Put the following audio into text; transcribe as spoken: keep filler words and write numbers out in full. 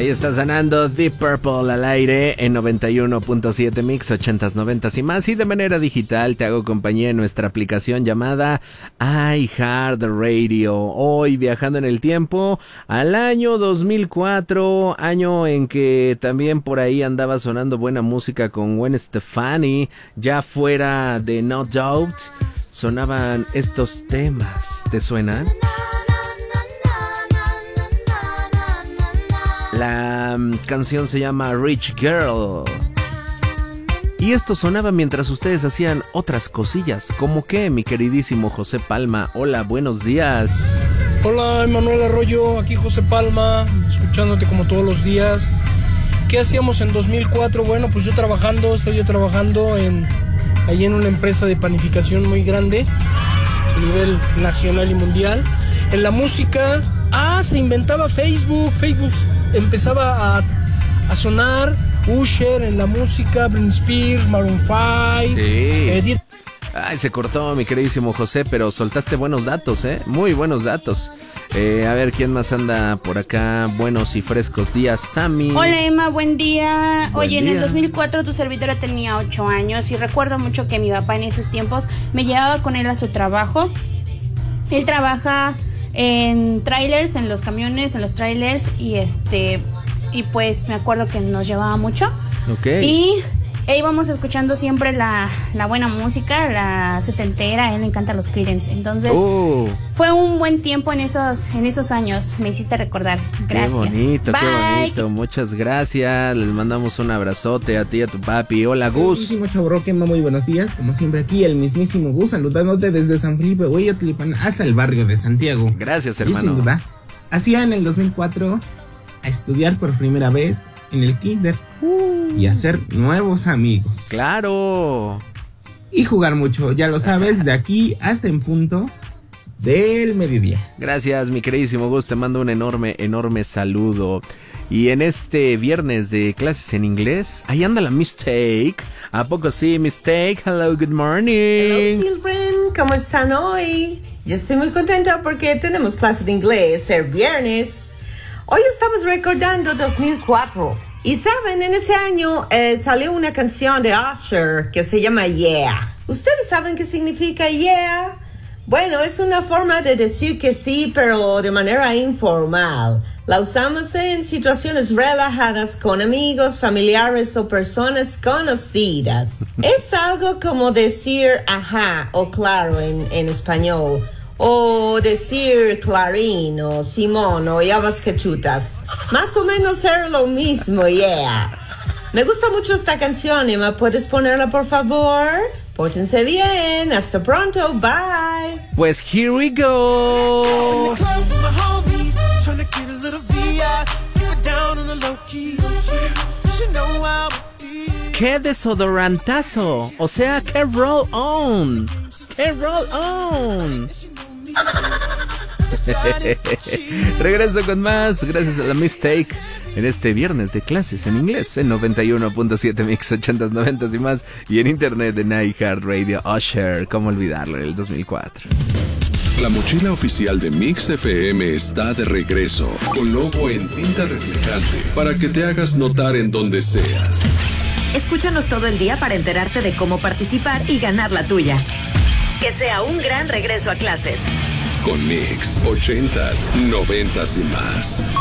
Ahí está sonando Deep Purple al aire en noventa y uno punto siete Mix, ochentas, noventas y más. Y de manera digital te hago compañía en nuestra aplicación llamada iHeartRadio. Hoy viajando en el tiempo al año dos mil cuatro, año en que también por ahí andaba sonando buena música con Gwen Stefani. Ya fuera de No Doubt, sonaban estos temas. ¿Te suenan? La um, canción se llama Rich Girl. Y esto sonaba mientras ustedes hacían otras cosillas. ¿Cómo qué, mi queridísimo José Palma? Hola, buenos días. Hola, Emanuel Arroyo, aquí José Palma, escuchándote como todos los días. ¿Qué hacíamos en dos mil cuatro? Bueno, pues yo trabajando, estoy yo trabajando en, ahí en una empresa de panificación muy grande, a nivel nacional y mundial. En la música, ah, se inventaba Facebook, Facebook empezaba a, a sonar, Usher en la música, Britney Spears, Maroon cinco, sí. Edith. Ay, se cortó mi queridísimo José, pero soltaste buenos datos, ¿eh? Muy buenos datos. Eh, a ver, ¿quién más anda por acá? Buenos y frescos días, Sammy. Hola, Emma, buen día. Buen Oye, día. En el dos mil cuatro tu servidora tenía ocho años y recuerdo mucho que mi papá en esos tiempos me llevaba con él a su trabajo. Él trabaja en trailers, en los camiones, en los trailers y este y pues me acuerdo que nos llevaba mucho. Ok. Y e íbamos escuchando siempre la, la buena música, la setentera. A él le encantan los Creedence. Entonces Oh, fue un buen tiempo en esos en esos años. Me hiciste recordar. Gracias. qué bonito, Bye. qué bonito. Muchas gracias. Les mandamos un abrazote a ti y a tu papi. Hola, Gus. Mismísimo Chaborroque, muy buenos días. Como siempre aquí el mismísimo Gus saludándote desde San Felipe, Hueyotlipan hasta el barrio de Santiago. Gracias, Y hermano. sin duda, hacía en el dos mil cuatro a estudiar por primera vez en el kinder y hacer nuevos amigos. Claro. Y jugar mucho, ya lo sabes, de aquí hasta en punto del mediodía. Gracias, mi queridísimo Gus. Te mando un enorme, enorme saludo. Y en este viernes de clases en inglés, ahí anda la Mistake. ¿A poco sí, Mistake? Hello, good morning. Hello, children. ¿Cómo están hoy? Yo estoy muy contenta porque tenemos clase de inglés el viernes. Hoy estamos recordando dos mil cuatro. Y saben, en ese año eh, salió una canción de Usher que se llama Yeah. ¿Ustedes saben qué significa Yeah? Bueno, es una forma de decir que sí, pero de manera informal. La usamos en situaciones relajadas con amigos, familiares o personas conocidas. Es algo como decir ajá o claro en, en español. O decir Clarín o Simón o ya vas que chutas. Más o menos era lo mismo, yeah. Me gusta mucho esta canción, Emma. ¿Puedes ponerla, por favor? Pórtense bien. Hasta pronto. Bye. Pues here we go. ¡Qué desodorantazo! O sea, ¡qué roll on! ¡Qué roll on! Regreso con más, gracias a la Mistake, en este viernes de clases en inglés, en noventa y uno punto siete Mix, ochentas, noventas y más, y en internet en iHeartRadio. Usher, ¿cómo olvidarlo? En el dos mil cuatro. La mochila oficial de Mix F M está de regreso, con logo en tinta reflejante, para que te hagas notar en donde sea. Escúchanos todo el día para enterarte de cómo participar y ganar la tuya. Que sea un gran regreso a clases. Con Mix, ochentas, noventas y más.